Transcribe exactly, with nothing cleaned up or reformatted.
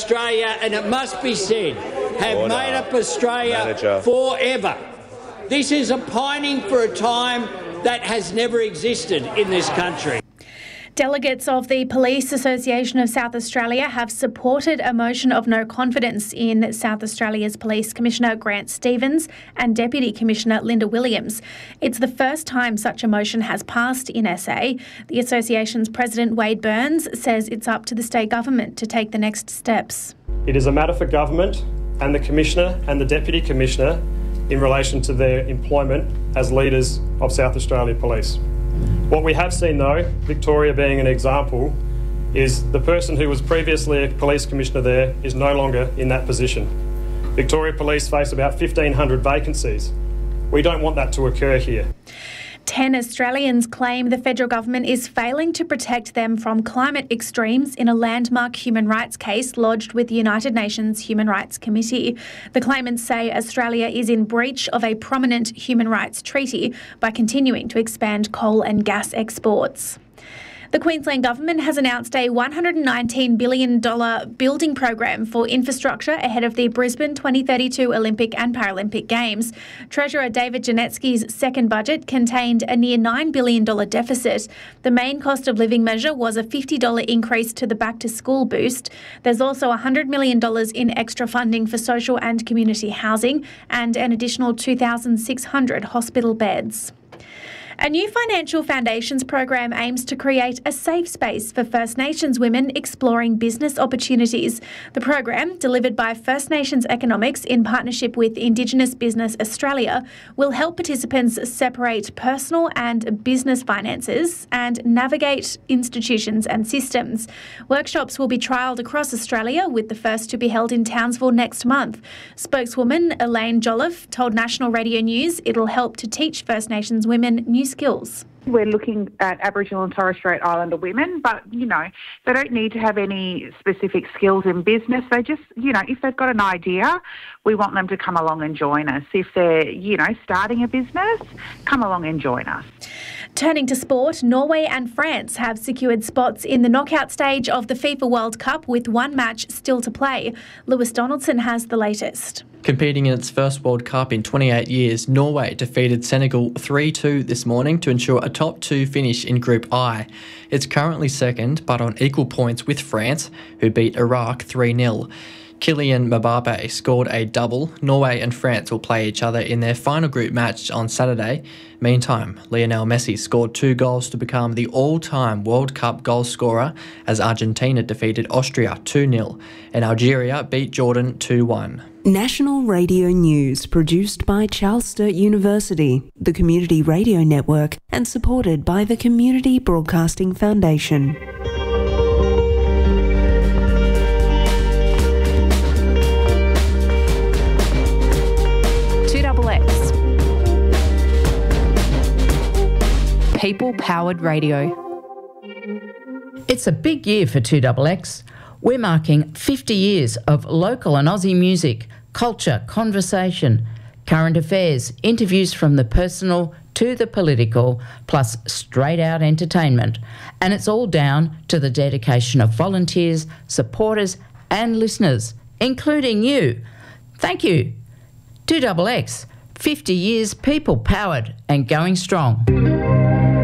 Australia, and it must be said, have Order. made up Australia Manager. forever. This is a pining for a time that has never existed in this country. Delegates of the Police Association of South Australia have supported a motion of no confidence in South Australia's Police Commissioner Grant Stevens and Deputy Commissioner Linda Williams. It's the first time such a motion has passed in S A. The association's president, Wade Burns, says it's up to the state government to take the next steps. It is a matter for government and the Commissioner and the Deputy Commissioner in relation to their employment as leaders of South Australia Police. What we have seen, though, Victoria being an example, is the person who was previously a police commissioner there is no longer in that position. Victoria Police face about fifteen hundred vacancies. We don't want that to occur here. Ten Australians claim the federal government is failing to protect them from climate extremes in a landmark human rights case lodged with the United Nations Human Rights Committee. The claimants say Australia is in breach of a prominent human rights treaty by continuing to expand coal and gas exports. The Queensland Government has announced a one hundred nineteen billion dollars building program for infrastructure ahead of the Brisbane twenty thirty-two Olympic and Paralympic Games. Treasurer David Janetsky's second budget contained a near nine billion dollars deficit. The main cost of living measure was a fifty dollars increase to the back to school boost. There's also one hundred million dollars in extra funding for social and community housing and an additional two thousand six hundred hospital beds. A new financial foundations program aims to create a safe space for First Nations women exploring business opportunities. The program, delivered by First Nations Economics in partnership with Indigenous Business Australia, will help participants separate personal and business finances and navigate institutions and systems. Workshops will be trialled across Australia, with the first to be held in Townsville next month. Spokeswoman Elaine Jolliffe told National Radio News it'll help to teach First Nations women new skills. We're looking at Aboriginal and Torres Strait Islander women, but, you know, they don't need to have any specific skills in business. They just, you know, if they've got an idea, we want them to come along and join us. If they're, you know, starting a business, come along and join us. Turning to sport, Norway and France have secured spots in the knockout stage of the FIFA World Cup with one match still to play. Lewis Donaldson has the latest. Competing in its first World Cup in twenty-eight years, Norway defeated Senegal three two this morning to ensure a top two finish in Group I. It's currently second, but on equal points with France, who beat Iraq three nil. Kylian Mbappe scored a double. Norway and France will play each other in their final group match on Saturday. Meantime, Lionel Messi scored two goals to become the all-time World Cup goal scorer as Argentina defeated Austria two nil and Algeria beat Jordan two one. National Radio News, produced by Charles Sturt University, the Community Radio Network, and supported by the Community Broadcasting Foundation. People-powered radio. It's a big year for two X X. We're marking fifty years of local and Aussie music, culture, conversation, current affairs, interviews from the personal to the political, plus straight-out entertainment. And it's all down to the dedication of volunteers, supporters and listeners, including you. Thank you. two X X, fifty years people-powered and going strong.